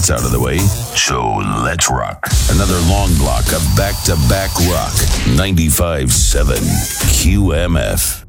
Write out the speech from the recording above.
that's out of the way. So let's rock. Another long block of back-to-back rock. 95.7 QMF.